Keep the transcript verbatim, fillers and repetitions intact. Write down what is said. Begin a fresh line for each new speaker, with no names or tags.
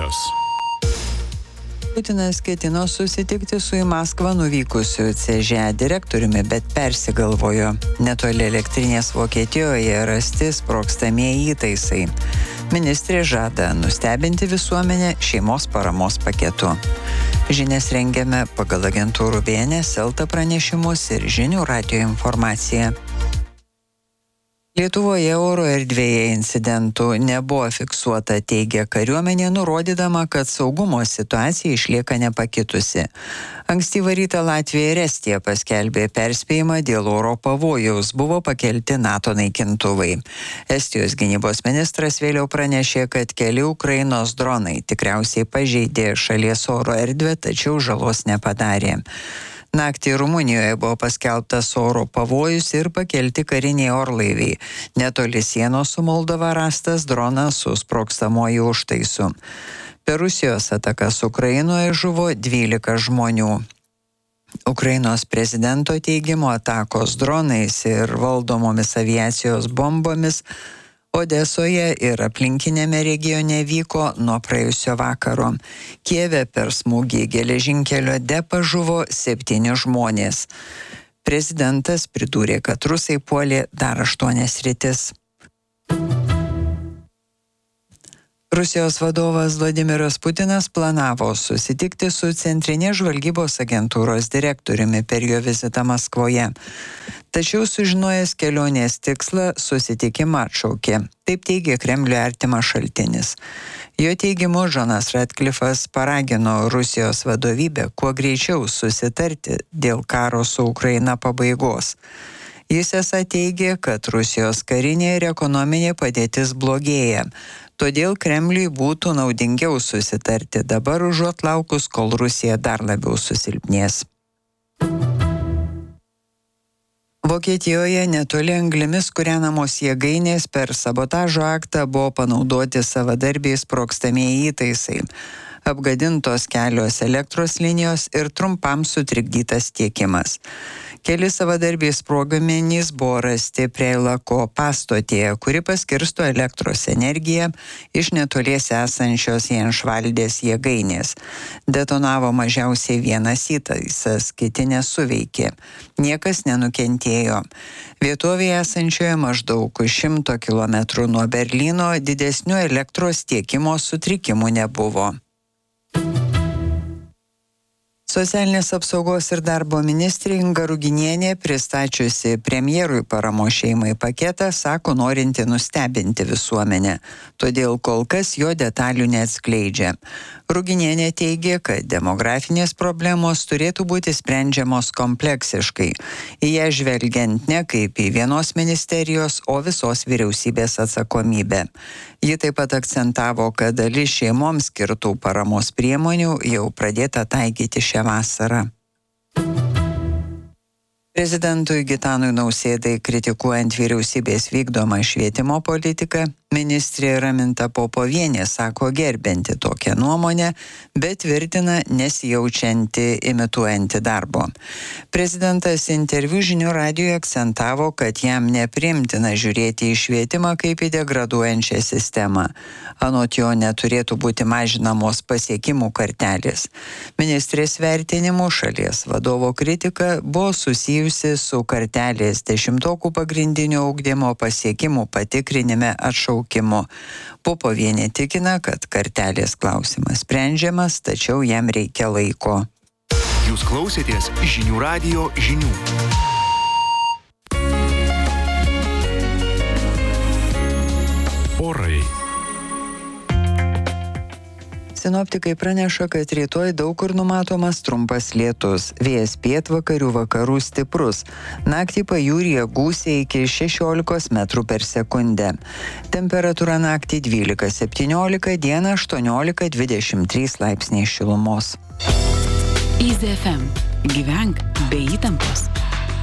žinios.
Putinas ketino susitikti su į Maskvą nuvykusiu C Ž A direktoriumi, bet persigalvojo. Netoli elektrinės Vokietijoje rasti sprogstamieji įtaisai. Ministrė žada nustebinti visuomenę šeimos paramos paketu. Žinias rengiame pagal agentūrų B N S, Elta pranešimus ir Žinių radijo informaciją. Lietuvoje oro erdvėje incidentų nebuvo fiksuota, teigia kariuomenė, nurodydama, kad saugumo situacija išlieka nepakitusi. Ankstyvą rytą Latvija ir Estija paskelbė perspėjimą dėl oro pavojaus, buvo pakelti NATO naikintuvai. Estijos gynybos ministras vėliau pranešė, kad keli Ukrainos dronai tikriausiai pažeidė šalies oro erdvę, tačiau žalos nepadarė. Naktį Rumunijoje buvo paskelbtas oro pavojus ir pakelti kariniai orlaiviai. Netoli sienos su Moldova rastas dronas su sprogstamuoju užtaisu. Per Rusijos atakas Ukrainoje žuvo dvylika žmonių. Ukrainos prezidento teigimu atakos dronais ir valdomomis aviacijos bombomis Odesoje ir aplinkinėme regione vyko nuo praėjusio vakaro. Kijeve per smūgį geležinkelio depą žuvo septyni žmonės. Prezidentas pridūrė, kad rusai puolė dar aštuonias sritis. Rusijos vadovas Vladimiras Putinas planavo susitikti su Centrinės žvalgybos agentūros direktoriumi per jo vizitą Maskvoje. Tačiau sužinojęs kelionės tikslą, susitikimą atšaukė. Taip teigia Kremliui artimas šaltinis. Jo teigimu, Džonas Ratcliffas paragino Rusijos vadovybę kuo greičiau susitarti dėl karo su Ukraina pabaigos. Jis esą teigė, kad Rusijos karinė ir ekonominė padėtis blogėja. Todėl Kremliui būtų naudingiau susitarti dabar užuot laukus, kol Rusija dar labiau susilpnės. Vokietijoje netoli anglimis kūrenamos jėgainės per sabotažo aktą buvo panaudoti savadarbiai sprogstamieji įtaisai. Apgadintos kelios elektros linijos ir trumpam sutrikdytas tiekimas. Keli savadarbiai sprogmenys buvo rasti prie Lako pastotėje, kuri paskirsto elektros energiją iš netoliese esančios Jenšvaldės jėgainės. Detonavo mažiausiai vienas įtaisas, kiti nesuveikė. Niekas nenukentėjo. Vietovėje esančioje maždaug šimto kilometrų nuo Berlyno didesnių elektros tiekimo sutrikimų nebuvo. Socialinės apsaugos ir darbo ministrė Inga Ruginienė, pristačiusi premjerui paramos šeimai paketą, sako norinti nustebinti visuomenę. Todėl kol kas jo detalių neatskleidžia. Ruginienė teigia, kad demografinės problemos turėtų būti sprendžiamos kompleksiškai, į ją žvelgiant ne kaip į vienos ministerijos, o visos vyriausybės atsakomybę. Ji taip pat akcentavo, kad dalis šeimoms skirtų paramos priemonių jau pradėta taikyti šią vasarą. Prezidentui Gitanui Nausėdai kritikuojant vyriausybės vykdomą švietimo politiką, ministrė Raminta Popovienė sako gerbinti tokią nuomonę, bet tvirtina nesijaučianti imituojanti darbo. Prezidentas interviu Žinių radijoje akcentavo, kad jam nepriimtina žiūrėti į švietimą kaip į degraduojančią sistemą. Anot jo neturėtų būti mažinamos pasiekimų kartelės. Ministrės vertinimu šalies vadovo kritika buvo susijusi su kartelės dešimtokų pagrindinio ugdymo pasiekimų patikrinime atšaukimu. Popovienė tikina, kad kartelės klausimas sprendžiamas, tačiau jam reikia laiko.
Jūs klausėtės Žinių radijo žinių. Orai.
Sinoptikai praneša, kad rytoj daug kur numatomas trumpas lietus. Vėjas pietvakarių vakarų stiprus. Naktį pajūryje gūsiai iki šešiolikos metrų per sekundę. Temperatūra naktį dvylika septyniolika, dieną aštuoniolika dvidešimt trys laipsniai šilumos.
Easy F M. Gyvenk be įtampos.